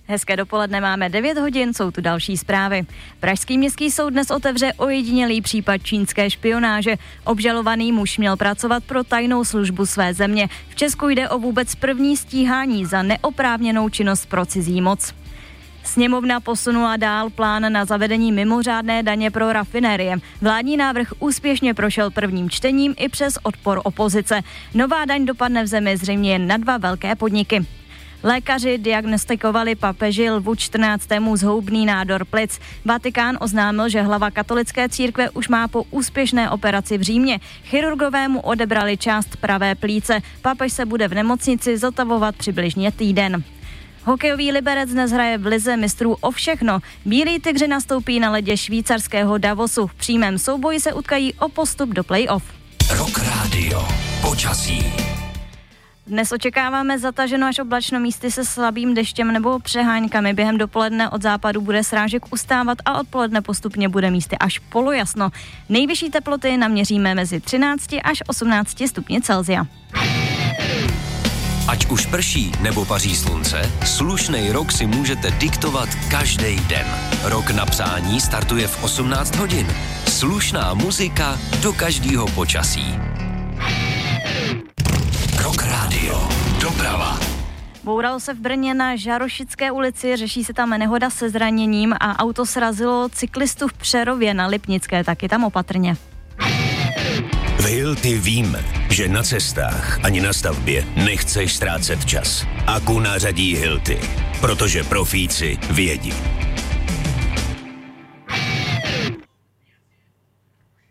Hezké dopoledne, máme 9 hodin, jsou tu další zprávy. Pražský městský soud dnes otevře ojedinělý případ čínské špionáže. Obžalovaný muž měl pracovat pro tajnou službu své země. V Česku jde o vůbec první stíhání za neoprávněnou činnost pro cizí moc. Sněmovna posunula dál plán na zavedení mimořádné daně pro rafinérie. Vládní návrh úspěšně prošel prvním čtením i přes odpor opozice. Nová daň dopadne v zemi zřejmě jen na 2 velké podniky. Lékaři diagnostikovali papeži Lvu 14. zhoubný nádor plic. Vatikán oznámil, že hlava katolické církve už má po úspěšné operaci v Římě. Chirurgové mu odebrali část pravé plíce. Papež se bude v nemocnici zotavovat přibližně týden. Hokejový Liberec dnes hraje v lize mistrů o všechno. Bílí tygři nastoupí na ledě švýcarského Davosu. V přímém souboji se utkají o postup do play-off. Rock Radio. Počasí. Dnes očekáváme zataženo až oblačno, místy se slabým deštěm nebo přeháňkami. Během dopoledne od západu bude srážek ustávat a odpoledne postupně bude místy až polojasno. Nejvyšší teploty naměříme mezi 13 až 18 stupni Celsia. Ať už prší nebo paří slunce, slušnej rok si můžete diktovat každý den. Rok na přání startuje v 18 hodin. Slušná muzika do každého počasí. Rock Radio. Doprava. Bouralo se v Brně na Žarošické ulici, řeší se tam nehoda se zraněním a auto srazilo cyklistu v Přerově na Lipnické, taky tam opatrně. V Hilti víme, že na cestách ani na stavbě nechceš ztrácet čas. Akku nařadí Hilti, protože profíci vědí.